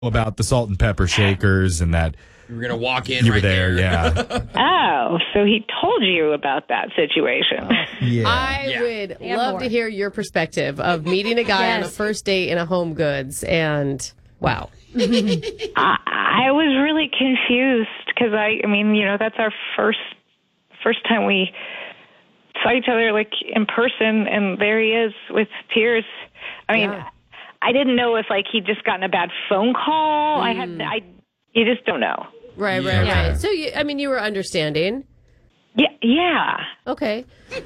about the salt and pepper shakers and that You were going to walk in you right were there, yeah. Oh, so he told you about that situation. Yeah. I would love to hear your perspective of meeting a guy on a first date in a Home Goods, and wow. I was really confused because I mean, that's our first time we saw each other like in person, and there he is with tears. I mean, I didn't know if like he'd just gotten a bad phone call. You just don't know. Right. So you were understanding. Yeah. Okay.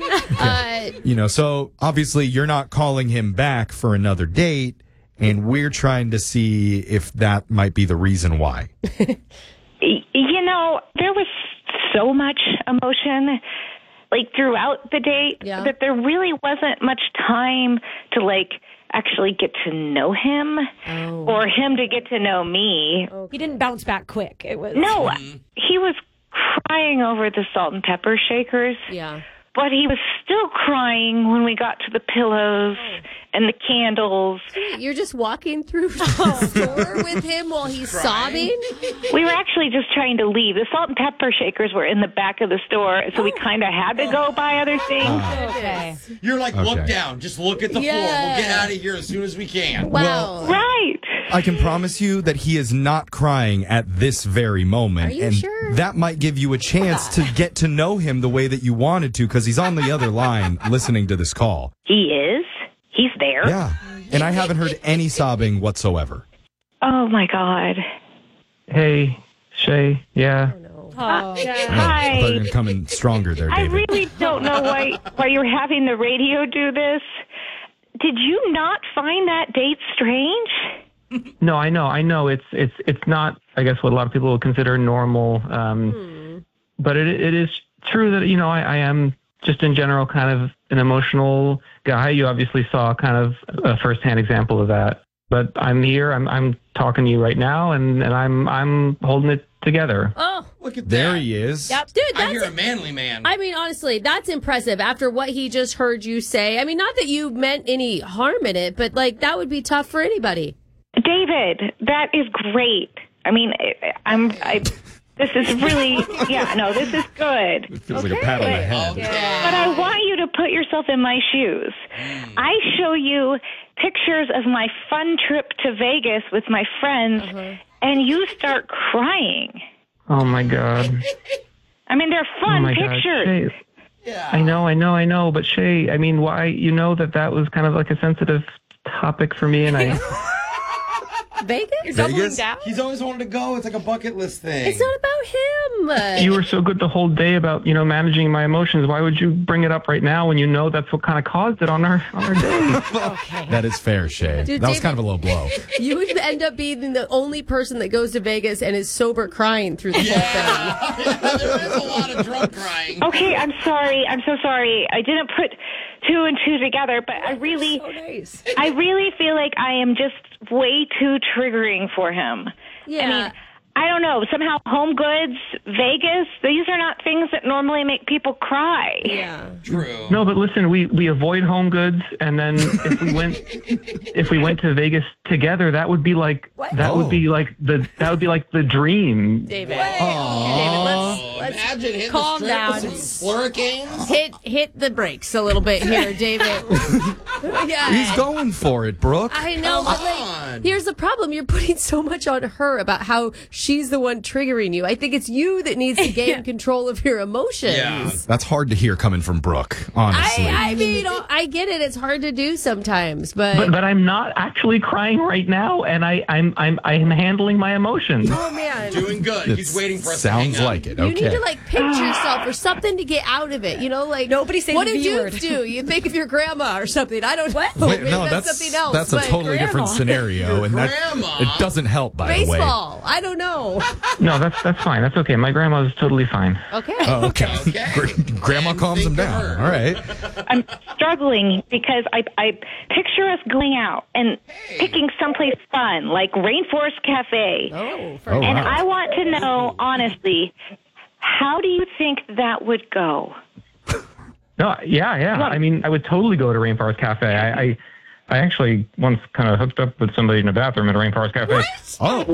So obviously you're not calling him back for another date, and we're trying to see if that might be the reason why. There was so much emotion like throughout the date that there really wasn't much time to like actually get to know him or him to get to know me. He didn't bounce back quick. He was crying over the salt and pepper shakers. Yeah. But he was still crying when we got to the pillows and the candles. You're just walking through the store with him while he's sobbing? We were actually just trying to leave. The salt and pepper shakers were in the back of the store, so we kind of had to go buy other things. Okay. You're like, look down. Just look at the floor. We'll get out of here as soon as we can. Wow. Right. I can promise you that he is not crying at this very moment. Are you and sure? that might give you a chance to get to know him the way that you wanted to, because he's on the other line listening to this call. He is? He's there? Yeah. And I haven't heard any sobbing whatsoever. Oh, my God. Hey, Shay. Yeah. Hi. I thought you were coming stronger there, I David. really don't know why you're having the radio do this. Did you not find that date strange? No, I know. It's not, I guess, what a lot of people would consider normal. But it is true that, I am just in general kind of an emotional guy. You obviously saw kind of a firsthand example of that. But I'm here. I'm talking to you right now, and I'm holding it together. Oh, look at there that. He is. Yep. Dude, I hear a manly man. I mean, honestly, that's impressive after what he just heard you say. I mean, not that you meant any harm in it, but like that would be tough for anybody. David, that is great. I mean, this is really, this is good. It feels like a pat on the head. Okay. But I want you to put yourself in my shoes. I show you pictures of my fun trip to Vegas with my friends, and you start crying. Oh, my God. I mean, they're fun pictures. Shay, yeah. I know. But Shay, I mean, why? You know that was kind of like a sensitive topic for me, and I... Vegas? You're doubling down? He's always wanted to go. It's like a bucket list thing. It's not about him. You were so good the whole day about, managing my emotions. Why would you bring it up right now when you know that's what kind of caused it on our day? Okay. That is fair, Shay. Dude, that was David, kind of a low blow. You would end up being the only person that goes to Vegas and is sober crying through the whole thing. There is a lot of drunk crying. Okay, I'm sorry. I'm so sorry. I didn't put two and two together, but I really feel like I am just way too triggering for him. Yeah. I mean, I don't know. Somehow Home Goods, Vegas, these are not things that normally make people cry. Yeah. True. No, but listen, we avoid Home Goods, and then if we went to Vegas together, that would be like would be like the dream. David. Let's imagine hitting calm the strip down. with some Slurricanes. Hit the brakes a little bit here, David. Yeah. He's going for it, Brooke. I know, but on. here's the problem. You're putting so much on her about how she's the one triggering you. I think it's you that needs to gain control of your emotions. Yeah. That's hard to hear coming from Brooke, honestly. I mean, I get it. It's hard to do sometimes, but But I'm not actually crying right now, and I'm handling my emotions. oh man, Doing good. He's waiting for us Sounds to hang like out. it. you Okay. need to like pinch yourself or something to get out of it. Like Nobody say what the do V word. dudes do? You think of your grandma or something. I don't know. Wait, Maybe no, that's something else. that's a but totally different scenario, and that grandma. it doesn't help. By the way. baseball. I don't know. No, that's fine. That's okay. My grandma's totally fine. Okay. Oh, okay. Okay. Grandma And calms him think of down. her. All right. I'm struggling because I picture us going out and picking someplace fun, like Rainforest Cafe. Oh, Oh, And wow. I want to know, honestly, how do you think that would go? No, yeah. I mean, I would totally go to Rainforest Cafe. I actually once kind of hooked up with somebody in a bathroom at a Rainforest Cafe. Oh.